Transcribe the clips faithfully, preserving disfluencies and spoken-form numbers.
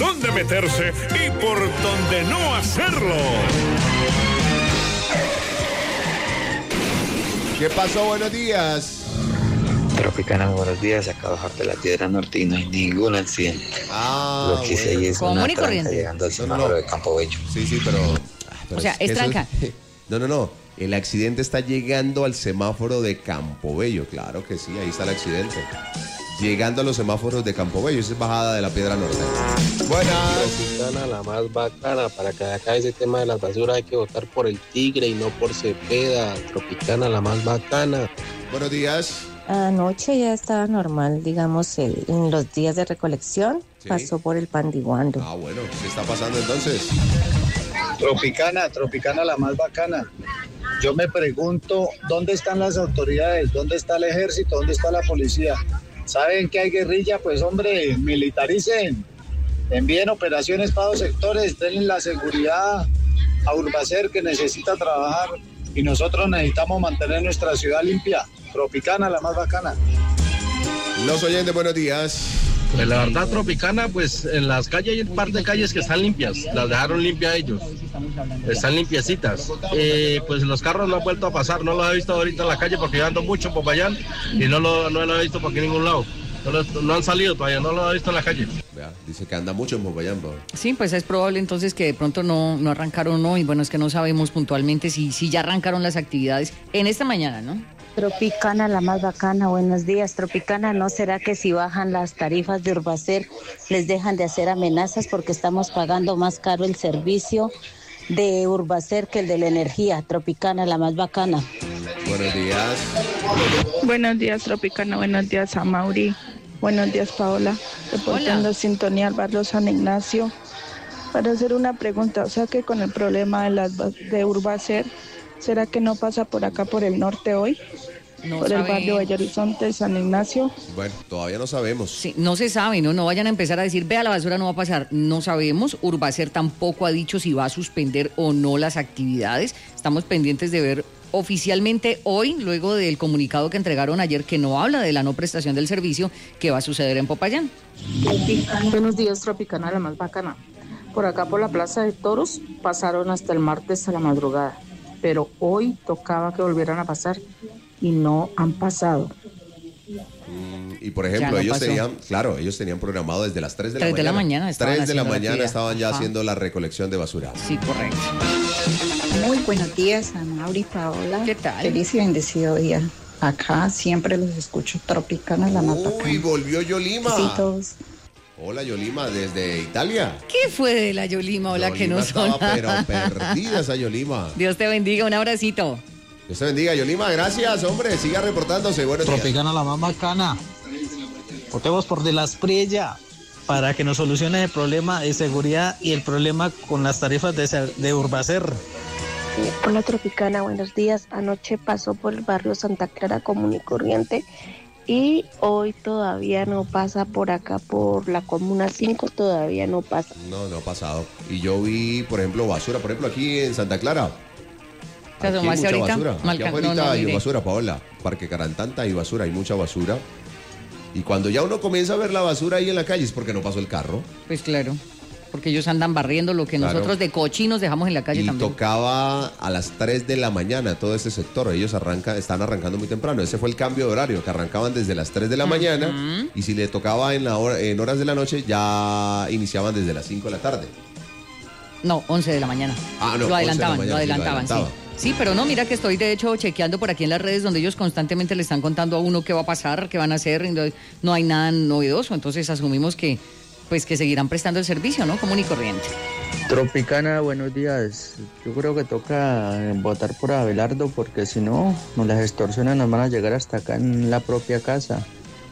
dónde meterse y por dónde no hacerlo. ¿Qué pasó? Buenos días. Tropicana, buenos días. Acabo de bajar de la Piedra Norte y no hay ningún accidente. Ah, Lo que hice ahí es una tranca llegando al semáforo no, no. de Campo Bello. Sí, sí, pero... pero o sea, es, es tranca. Es, no, no, no. El accidente está llegando al semáforo de Campo Bello. Claro que sí, ahí está el accidente. Llegando a los semáforos de Campo Bello. Esa es bajada de la Piedra Norte. Buenas. Tropicana, la más bacana. Para que acá ese tema de las basuras hay que votar por el Tigre y no por Cepeda. Tropicana, la más bacana. Buenos días. Anoche ya estaba normal, digamos, el, en los días de recolección, sí. Pasó por el Pandiguando. Ah, bueno, ¿qué está pasando entonces? Tropicana, Tropicana la más bacana. Yo me pregunto, ¿dónde están las autoridades? ¿Dónde está el ejército? ¿Dónde está la policía? ¿Saben que hay guerrilla? Pues hombre, militaricen, envíen operaciones para los sectores, denle la seguridad a Urbacer que necesita trabajar y nosotros necesitamos mantener nuestra ciudad limpia. Tropicana, la más bacana. Los oyentes, buenos días. Pues la verdad, Tropicana, pues en las calles hay un par de calles que están limpias, las dejaron limpias ellos, están limpiecitas. Eh, pues los carros no han vuelto a pasar, no los he visto ahorita en la calle porque yo ando mucho en Popayán y no lo, no lo he visto por aquí en ningún lado. No, lo, no han salido todavía, no lo he visto en la calle. Vea, dice que anda mucho en Popayán, ¿no? Sí, pues es probable entonces que de pronto no, no arrancaron hoy. Bueno, es que no sabemos puntualmente si, si ya arrancaron las actividades en esta mañana, ¿no? Tropicana, la más bacana, buenos días. Tropicana, ¿no será que si bajan las tarifas de Urbacer les dejan de hacer amenazas porque estamos pagando más caro el servicio de Urbacer que el de la energía? Tropicana, la más bacana. Buenos días. Buenos días, Tropicana, buenos días a Mauri. Buenos días, Paola. Reportando sintonía al barrio San Ignacio. Para hacer una pregunta, o sea que con el problema de, las, de Urbacer, ¿será que no pasa por acá, por el norte hoy? No por sabe. El barrio Bello Horizonte, San Ignacio. Bueno, todavía no sabemos. Sí, no se sabe, ¿no? No vayan a empezar a decir, vea, la basura no va a pasar. No sabemos. Urbacer tampoco ha dicho si va a suspender o no las actividades. Estamos pendientes de ver oficialmente hoy, luego del comunicado que entregaron ayer, que no habla de la no prestación del servicio, qué va a suceder en Popayán. Buenos días, Tropicana, la más bacana. Por acá, por la Plaza de Toros, pasaron hasta el martes a la madrugada. Pero hoy tocaba que volvieran a pasar y no han pasado. Mm, y por ejemplo, no ellos pasó. tenían, claro, ellos tenían programado desde las tres de la mañana. tres de la mañana. tres de la mañana estaban ya Ajá. haciendo la recolección de basura. Sí, correcto. Muy buenos días a Mauri y Paola. ¿Qué tal? Feliz y bendecido día. Acá siempre los escucho. Tropicana, la más bacana. Uy, volvió Yolima. Besitos. Hola Yolima, desde Italia. ¿Qué fue de la Yolima o la que no son? Pero perdida esa Yolima. Dios te bendiga, un abracito. Dios te bendiga, Yolima, gracias, hombre, siga reportándose. Buenos días. Tropicana, la más bacana. Votemos por De Las Priella para que nos solucione el problema de seguridad y el problema con las tarifas de, de Urbacer. Hola Tropicana, buenos días. Anoche pasó por el barrio Santa Clara común y corriente. Y hoy todavía no pasa por acá, por la Comuna cinco, todavía no pasa. No, no ha pasado. Y yo vi, por ejemplo, basura, por ejemplo, aquí en Santa Clara. Aquí hay mucha ahorita? basura. Aquí afuera no, no, hay mire. basura, Paola. Parque Carantanta hay basura, hay mucha basura. Y cuando ya uno comienza a ver la basura ahí en la calle es porque no pasó el carro. Pues claro. Porque ellos andan barriendo lo que claro. nosotros de cochinos dejamos en la calle y también. Y tocaba a las tres de la mañana todo este sector. Ellos arrancan, están arrancando muy temprano. Ese fue el cambio de horario, que arrancaban desde las tres de la uh-huh. mañana. Y si le tocaba en, la hora, en horas de la noche, ya iniciaban desde las cinco de la tarde. No, once de la mañana. Ah, no, lo adelantaban, mañana, lo adelantaban, sí, lo adelantaban, sí. Sí, pero no, mira que estoy de hecho chequeando por aquí en las redes donde ellos constantemente le están contando a uno qué va a pasar, qué van a hacer. No hay nada novedoso, entonces asumimos que pues que seguirán prestando el servicio, ¿no? Común y corriente. Tropicana, buenos días. Yo creo que toca votar por Abelardo porque si no, nos las extorsionan, nos van a llegar hasta acá en la propia casa.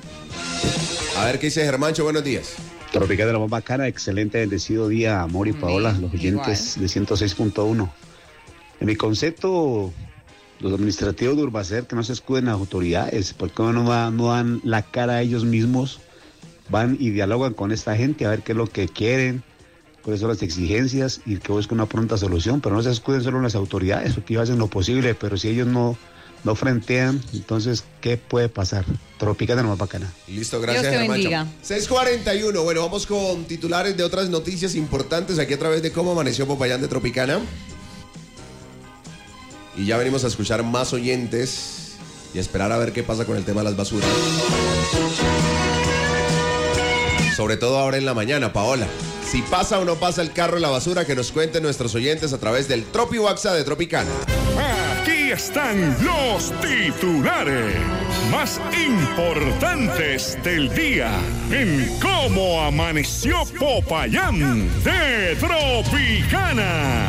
A ver, ¿qué dice Germancho? Buenos días. Tropicana, la más bacana, excelente, bendecido día, amor y Paola, los oyentes igual. De ciento seis punto uno. En mi concepto, los administrativos de Urbacer que no se escuden a autoridades, porque no, va, no dan la cara a ellos mismos. Van y dialogan con esta gente a ver qué es lo que quieren, cuáles son las exigencias y que busquen una pronta solución, pero no se escuden solo en las autoridades, porque ellos hacen lo posible, pero si ellos no, no frentean, entonces, ¿qué puede pasar? Tropicana nomás bacana. Listo, gracias, Dios te bendiga. seis cuarenta y uno, bueno, vamos con titulares de otras noticias importantes aquí a través de Cómo Amaneció Popayán de Tropicana. Y ya venimos a escuchar más oyentes y a esperar a ver qué pasa con el tema de las basuras. Sobre todo ahora en la mañana, Paola. Si pasa o no pasa el carro en la basura, que nos cuenten nuestros oyentes a través del Tropi WhatsApp de Tropicana. Aquí están los titulares más importantes del día en Cómo Amaneció Popayán de Tropicana.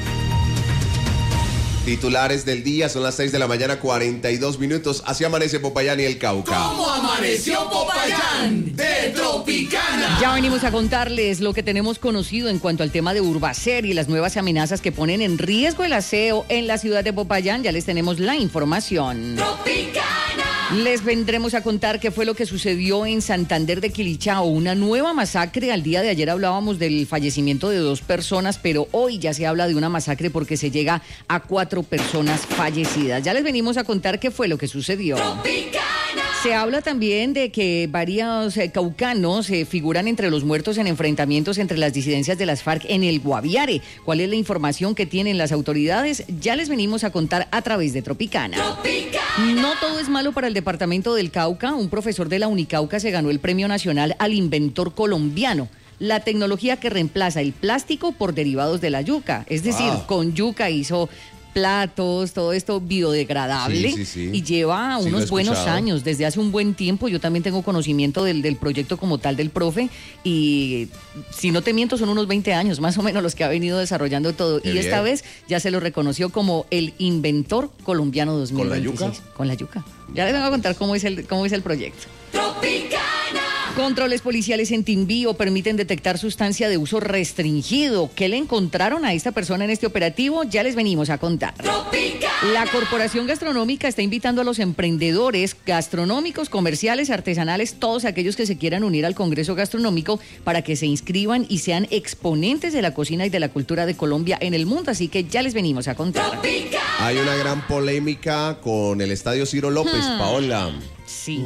Titulares del día, son las seis de la mañana, cuarenta y dos minutos. Así amanece Popayán y el Cauca. ¿Cómo amaneció Popayán de Tropicana? Ya venimos a contarles lo que tenemos conocido en cuanto al tema de Urbacer y las nuevas amenazas que ponen en riesgo el aseo en la ciudad de Popayán. Ya les tenemos la información. Tropicana. Les vendremos a contar qué fue lo que sucedió en Santander de Quilichao, una nueva masacre. Al día de ayer hablábamos del fallecimiento de dos personas, pero hoy ya se habla de una masacre porque se llega a cuatro personas fallecidas. Ya les venimos a contar qué fue lo que sucedió. Tropicana. Se habla también de que varios eh, caucanos eh, figuran entre los muertos en enfrentamientos entre las disidencias de las FARC en el Guaviare. ¿Cuál es la información que tienen las autoridades? Ya les venimos a contar a través de Tropicana. Tropicana. No todo es malo para el departamento del Cauca. Un profesor de la Unicauca se ganó el Premio Nacional al Inventor Colombiano. La tecnología que reemplaza el plástico por derivados de la yuca. Es decir, wow. Con yuca hizo platos, todo esto biodegradable, sí, sí, sí. Y lleva sí, unos buenos años, desde hace un buen tiempo. Yo también tengo conocimiento del, del proyecto como tal del profe y si no te miento son unos veinte años más o menos los que ha venido desarrollando todo. Qué y bien. Esta vez ya se lo reconoció como el Inventor Colombiano dos mil veintiséis. ¿Con la yuca? Con la yuca. Ya les vengo a contar cómo es el, cómo es el proyecto. Tropicana. Controles policiales en Timbío permiten detectar sustancia de uso restringido. ¿Qué le encontraron a esta persona en este operativo? Ya les venimos a contar. Tropicana. La Corporación Gastronómica está invitando a los emprendedores gastronómicos, comerciales, artesanales, todos aquellos que se quieran unir al Congreso Gastronómico para que se inscriban y sean exponentes de la cocina y de la cultura de Colombia en el mundo. Así que ya les venimos a contar. Tropicana. Hay una gran polémica con el Estadio Ciro López, hmm. Paola. Sí.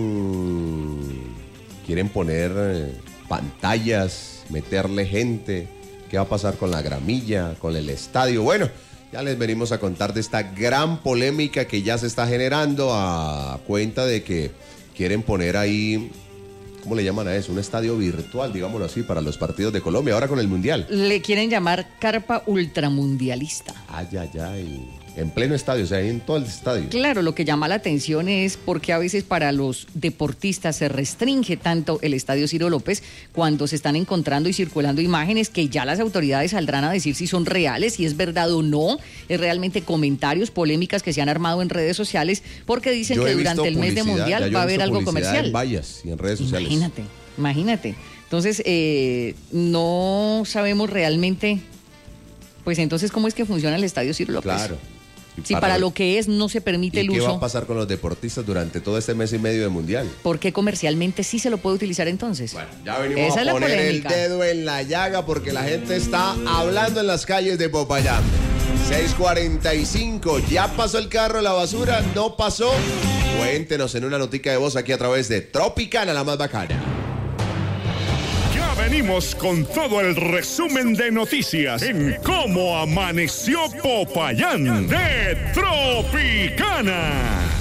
Mm. Quieren poner eh, pantallas, meterle gente. ¿Qué va a pasar con la gramilla, con el estadio? Bueno, ya les venimos a contar de esta gran polémica que ya se está generando a cuenta de que quieren poner ahí, ¿cómo le llaman a eso? Un estadio virtual, digámoslo así, para los partidos de Colombia, ahora con el Mundial. Le quieren llamar carpa ultramundialista. Ay, ay, ay. En pleno estadio, o sea, en todo el estadio. Claro, lo que llama la atención es porque a veces para los deportistas se restringe tanto el Estadio Ciro López cuando se están encontrando y circulando imágenes que ya las autoridades saldrán a decir si son reales, si es verdad o no. Es realmente comentarios, polémicas que se han armado en redes sociales porque dicen Yo que durante el mes de Mundial va a haber algo comercial. En vallas y en redes sociales. Imagínate, imagínate. Entonces, eh, no sabemos realmente, pues entonces, ¿cómo es que funciona el Estadio Ciro López? Claro. Si para, para lo que es no se permite el uso. ¿Y qué va a pasar con los deportistas durante todo este mes y medio de Mundial? Porque comercialmente sí se lo puede utilizar entonces. Bueno, ya venimos Esa a poner el dedo en la llaga porque la gente está hablando en las calles de Popayán. seis cuarenta y cinco, ¿ya pasó el carro a la basura? ¿No pasó? Cuéntenos en una notica de voz aquí a través de Tropicana, la más bacana. Venimos con todo el resumen de noticias en Cómo Amaneció Popayán de Tropicana.